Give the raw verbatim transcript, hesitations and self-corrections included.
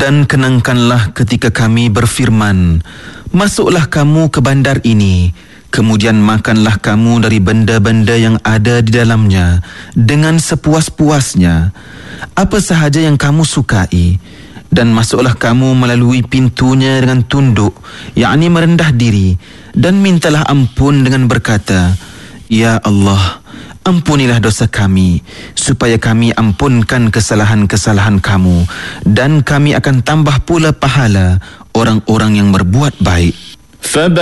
Dan kenangkanlah ketika kami berfirman, masuklah kamu ke bandar ini, kemudian makanlah kamu dari benda-benda yang ada di dalamnya dengan sepuas-puasnya, apa sahaja yang kamu sukai. Dan masuklah kamu melalui pintunya dengan tunduk, yakni merendah diri, dan mintalah ampun dengan berkata, Ya Allah, ampunilah dosa kami, supaya kami ampunkan kesalahan-kesalahan kamu, dan kami akan tambah pula pahala orang-orang yang berbuat baik.